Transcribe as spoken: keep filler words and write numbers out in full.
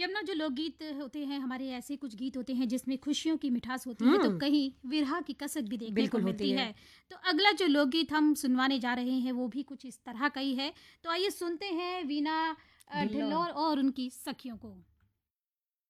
यमुना, जो लोकगीत होते हैं हमारे, ऐसे कुछ गीत होते हैं जिसमें खुशियों की मिठास होती है, तो हम्म, कहीं विरह की कसक भी देखने को बिल्कुल होती मिलती है। है। तो अगला जो लोकगीत हम सुनवाने जा रहे हैं वो भी कुछ इस तरह का ही है। तो आइए सुनते हैं वीना अ, ढिल्लों। ढिल्लों और उनकी सखियों को।